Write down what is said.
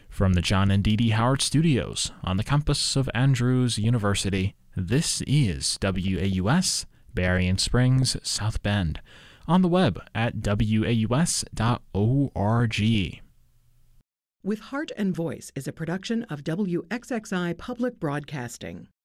From the John and Dee Dee Howard Studios on the campus of Andrews University, this is WAUS, Berrien Springs, South Bend, on the web at waus.org. With Heart and Voice is a production of WXXI Public Broadcasting.